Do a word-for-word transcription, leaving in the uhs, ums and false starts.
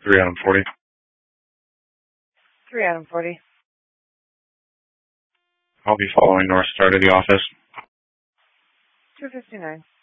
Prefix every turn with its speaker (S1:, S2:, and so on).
S1: three Adam forty.
S2: three Adam forty.
S1: I'll be following North Star to the office.
S2: two fifty-nine.